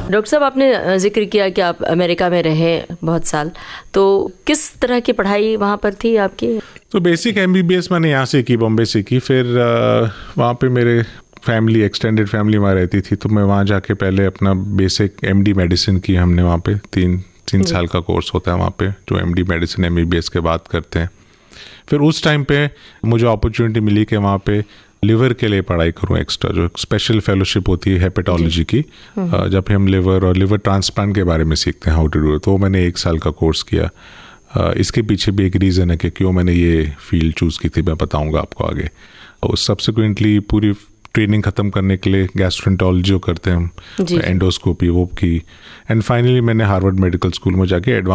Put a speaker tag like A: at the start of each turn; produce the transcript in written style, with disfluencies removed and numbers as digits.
A: Doctor साहब, आपने जिक्र किया कि आप अमेरिका में रहे बहुत साल, तो किस तरह की पढ़ाई वहाँ पर थी आपकी?
B: तो बेसिक MBBS मैंने यहाँ से की, बॉम्बे से की। फिर वहाँ पे मेरे फैमिली, एक्सटेंडेड फैमिली वहाँ रहती थी, तो मैं वहाँ जाके पहले अपना बेसिक MD मेडिसिन की हमने वहाँ पे। तीन साल का कोर्स होता है वहाँ पे, जो MD मेडिसिन MBBS के बाद करते हैं। फिर उस टाइम पे मुझे अपॉर्चुनिटी मिली कि वहाँ पे लिवर के लिए पढ़ाई करूँ एक्स्ट्रा, जो स्पेशल फेलोशिप होती है हेपेटोलॉजी की, जब हम लिवर और लिवर ट्रांसप्लांट के बारे में सीखते हैं, हाउ टू डू। तो मैंने 1 साल का कोर्स किया। इसके पीछे भी एक रीज़न है कि क्यों मैंने ये फील्ड चूज़ की थी, मैं बताऊंगा आपको आगे। और सब्सिक्वेंटली पूरी ट्रेनिंग ख़त्म करने के लिए गैस्ट्रोएंटरोलॉजी जो करते हैं हम, एंडोस्कोपी वो की। एंड फाइनली मैंने हार्वर्ड मेडिकल स्कूल में जाके